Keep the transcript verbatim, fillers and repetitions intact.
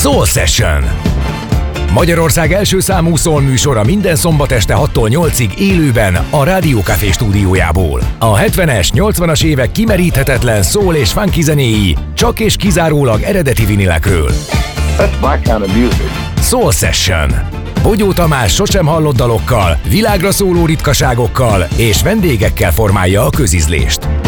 Soul Session. Magyarország első számú soul műsora minden szombat este hattól nyolcig élőben a Rádió Café stúdiójából. A hetvenes, nyolcvanas évek kimeríthetetlen soul és funky zenéi csak és kizárólag eredeti vinilekről. That's my kind of music. Soul Session. Bogyó Tamás sosem hallott dalokkal, világra szóló ritkaságokkal és vendégekkel formálja a közizlést.